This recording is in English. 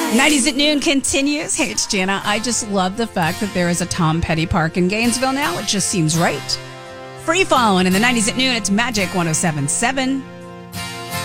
90s at Noon continues. Hey, it's Jana. I just love the fact that there is a Tom Petty Park in Gainesville now. It just seems right. Free falling in the 90s at Noon. It's Magic 107.7.